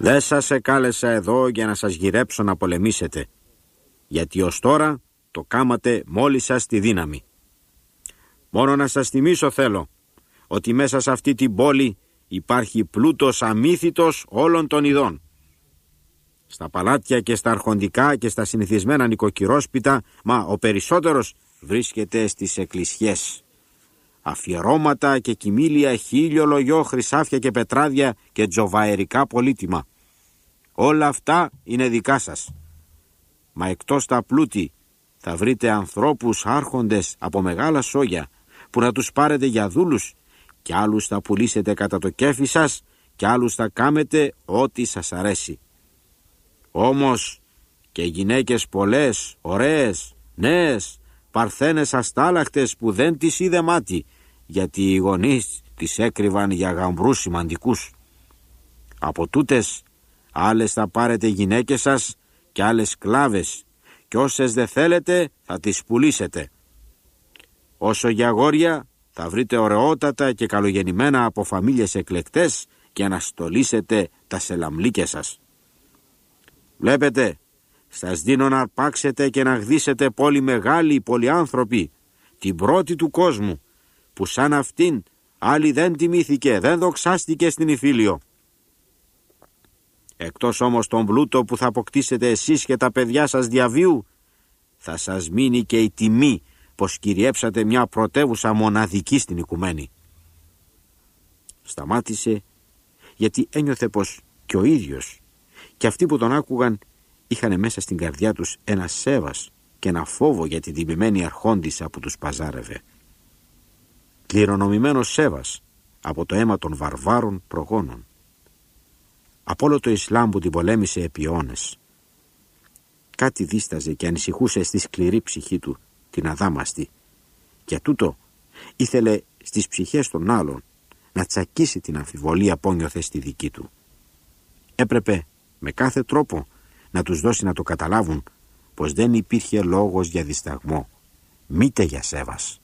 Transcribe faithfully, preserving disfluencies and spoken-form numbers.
Δεν σας εκάλεσα εδώ για να σας γυρέψω να πολεμήσετε, γιατί ως τώρα το κάματε μόλις σας τη δύναμη. Μόνο να σας θυμίσω θέλω ότι μέσα σε αυτή την πόλη υπάρχει πλούτος αμύθιτος όλων των ειδών. Στα παλάτια και στα αρχοντικά και στα συνηθισμένα νοικοκυρόσπιτα, μα ο περισσότερος βρίσκεται στις εκκλησιές. Αφιερώματα και κοιμήλια, χίλιο λογιό, χρυσάφια και πετράδια και τζοβαερικά πολύτιμα. Όλα αυτά είναι δικά σας. Μα εκτός τα πλούτη θα βρείτε ανθρώπους άρχοντες από μεγάλα σόγια που να τους πάρετε για δούλους και άλλους θα πουλήσετε κατά το κέφι σας και άλλους θα κάμετε ό,τι σας αρέσει. Όμως και γυναίκες πολλές, ωραίες, νέες, παρθένες αστάλαχτες που δεν τις είδε μάτι, γιατί οι γονείς τις έκρυβαν για γαμπρούς σημαντικούς. Από τούτες άλλες θα πάρετε γυναίκες σας και άλλες σκλάβες, και όσες δεν θέλετε θα τις πουλήσετε. Όσο για αγόρια θα βρείτε ωραιότατα και καλογεννημένα από φαμίλιες εκλεκτές και να στολίσετε τα σελαμλίκια σας. Βλέπετε, σας δίνω να αρπάξετε και να γδίσετε πόλη μεγάλη, πολυάνθρωποι, την πρώτη του κόσμου, που σαν αυτήν άλλη δεν τιμήθηκε, δεν δοξάστηκε στην Ιφίλιο. Εκτός όμως τον πλούτο που θα αποκτήσετε εσείς και τα παιδιά σας διαβίου, θα σας μείνει και η τιμή πως κυριέψατε μια πρωτεύουσα μοναδική στην οικουμένη. Σταμάτησε, γιατί ένιωθε πως και ο ίδιος και αυτοί που τον άκουγαν είχαν μέσα στην καρδιά τους ένα σέβας και ένα φόβο για την τιμημένη αρχόντισσα που τους παζάρευε. Κληρονομημένο σέβας από το αίμα των βαρβάρων προγόνων. Από όλο το Ισλάμ που την πολέμησε επί αιώνες. Κάτι δίσταζε και ανησυχούσε στη σκληρή ψυχή του, την αδάμαστη. Για τούτο ήθελε στις ψυχές των άλλων να τσακίσει την αμφιβολία που ένιωθε στη δική του. Έπρεπε με κάθε τρόπο να τους δώσει να το καταλάβουν πως δεν υπήρχε λόγος για δισταγμό, μήτε για σέβας.